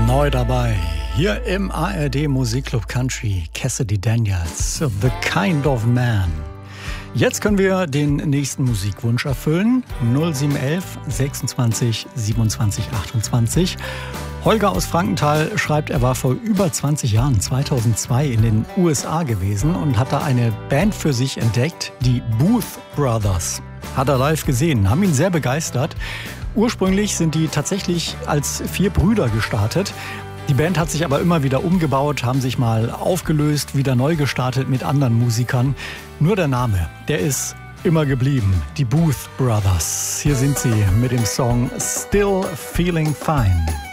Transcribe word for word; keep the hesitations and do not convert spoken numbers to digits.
Neu dabei, hier im A R D Musikclub Country, Cassidy Daniels, The Kind of Man. Jetzt können wir den nächsten Musikwunsch erfüllen. null sieben eins eins sechsundzwanzig siebenundzwanzig achtundzwanzig. Holger aus Frankenthal schreibt, er war vor über zwanzig Jahren, zweitausendzwei, in den U S A gewesen und hat da eine Band für sich entdeckt, die Booth Brothers. Hat er live gesehen, haben ihn sehr begeistert. Ursprünglich sind die tatsächlich als vier Brüder gestartet. Die Band hat sich aber immer wieder umgebaut, haben sich mal aufgelöst, wieder neu gestartet mit anderen Musikern. Nur der Name, der ist immer geblieben. Die Booth Brothers. Hier sind sie mit dem Song Still Feeling Fine.